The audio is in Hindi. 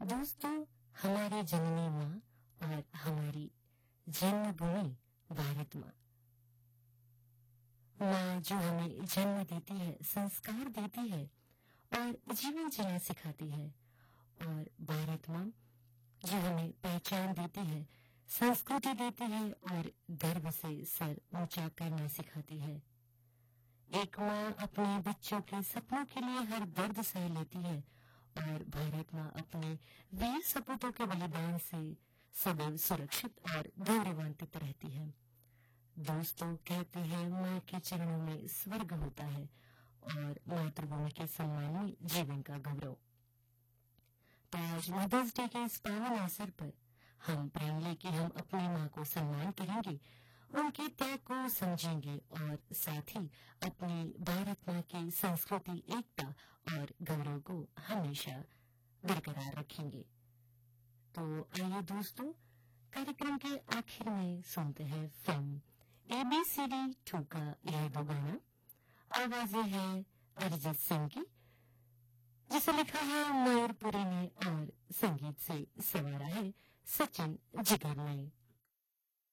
दोस्तों, हमारी जननी माँ और हमारी जन्मभूमि भारत माँ, माँ जो हमें जन्म देती है, संस्कार देती है और जीवन जीना सिखाती है, और भारत माँ जो हमें पहचान देती है, संस्कृति देती है और गर्व से सर ऊंचा करना सिखाती है। एक माँ अपने बच्चों के सपनों के लिए हर दर्द सह लेती है, और भारत माँ अपने वीर सपूतों के बलिदान से सदैव सुरक्षित और गौरवान्वित रहती है। दोस्तों, कहते हैं माँ के चरणों में स्वर्ग होता है और मातृभूमि के सम्मान में जीवन का गौरव। तो आज मदर्स डे के इस पावन अवसर पर हम प्रण लें कि हम अपनी माँ को सम्मान करेंगे, उनके त्याग को समझेंगे और साथ ही अपनी भारत माँ की संस्कृति, एकता और गौरव को हमेशा बरकरार रखेंगे। तो आइए दोस्तों, कार्यक्रम के आखिर में सुनते हैं फिल्म ABCD 2 का यह दो गाना। आवाजें हैं अरिजीत सिंह की, जिसे लिखा है मयूरपुरी ने और संगीत से संवारा है सचिन जिगर ने।